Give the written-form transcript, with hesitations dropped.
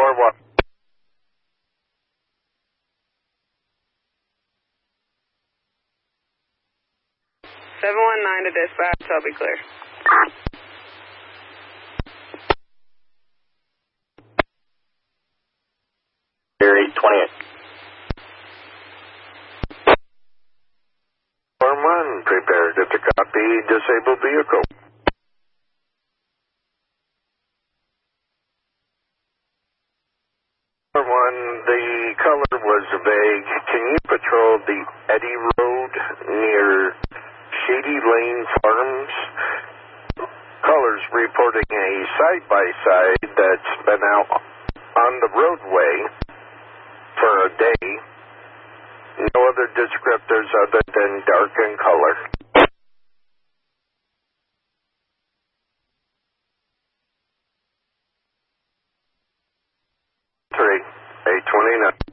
Tower 1. 719 to dispatch, I'll be clear. Area 28. Tower 1, prepared to copy disabled vehicle. Tower 1, the color was vague. Can you patrol the Eddy Road near Shady Lane Farms? Callers reporting a side-by-side that's been out on the roadway for a day. No other descriptors other than dark in color. 3, 829.